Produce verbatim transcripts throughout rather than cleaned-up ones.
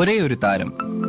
ഒരേയൊരു താരം.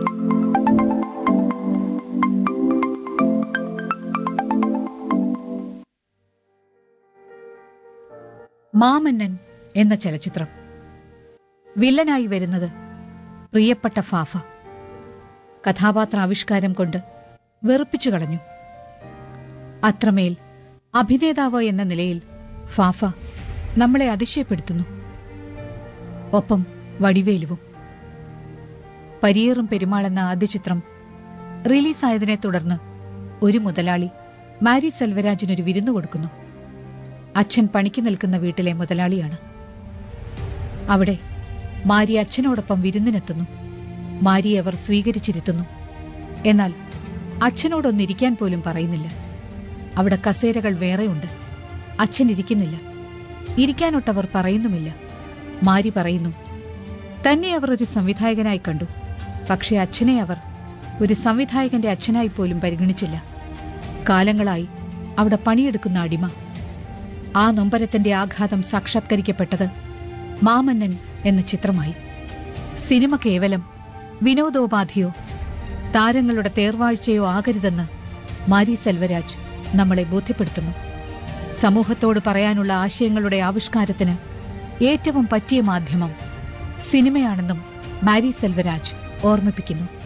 മാമന്നൻ എന്ന ചലച്ചിത്രം. വില്ലനായി വരുന്നത് പ്രിയപ്പെട്ട ഫാഫ. കഥാപാത്ര ആവിഷ്കാരം കൊണ്ട് വെറുപ്പിച്ചു കളഞ്ഞു. അത്രമേൽ അഭിനേതാവ് എന്ന നിലയിൽ ഫാഫ നമ്മളെ അതിശയപ്പെടുത്തുന്നു. ഒപ്പം വടിവേലുവും. പരിയേറും പെരുമാൾ എന്ന ആദ്യ ചിത്രം റിലീസായതിനെ തുടർന്ന് ഒരു മുതലാളി മാരി സെൽവരാജിനൊരു വിരുന്നു കൊടുക്കുന്നു. അച്ഛൻ പണിക്ക് നിൽക്കുന്ന വീട്ടിലെ മുതലാളിയാണ്. അവിടെ മാരി അച്ഛനോടൊപ്പം വിരുന്നിനെത്തുന്നു. മാരിയെ അവർ സ്വീകരിച്ചിരുത്തുന്നു. എന്നാൽ അച്ഛനോടൊന്നിരിക്കാൻ പോലും പറയുന്നില്ല. അവിടെ കസേരകൾ വേറെയുണ്ട്. അച്ഛൻ ഇരിക്കുന്നില്ല. ഇരിക്കാനൊട്ടവർ പറയുന്നുമില്ല. മാരി പറയുന്നു, തന്നെ അവർ ഒരു സംവിധായകനായി കണ്ടു. പക്ഷേ അച്ഛനെ അവർ ഒരു സംവിധായകന്റെ അച്ഛനായി പോലും പരിഗണിച്ചില്ല. കാലങ്ങളായി അവിടെ പണിയെടുക്കുന്ന അടിമ. ആ നൊമ്പരത്തിന്റെ ആഘാതം സാക്ഷാത്കരിക്കപ്പെട്ടത് മാമന്നൻ എന്ന ചിത്രമായി. സിനിമ കേവലം വിനോദോപാധിയോ താരങ്ങളുടെ തേർവാഴ്ചയോ ആകരുതെന്ന് മാരി സെൽവരാജ് നമ്മളെ ബോധ്യപ്പെടുത്തുന്നു. സമൂഹത്തോട് പറയാനുള്ള ആശയങ്ങളുടെ ആവിഷ്കാരത്തിന് ഏറ്റവും പറ്റിയ മാധ്യമം സിനിമയാണെന്നും മാരി സെൽവരാജ് ഓർമ്മിപ്പിക്കുന്നു.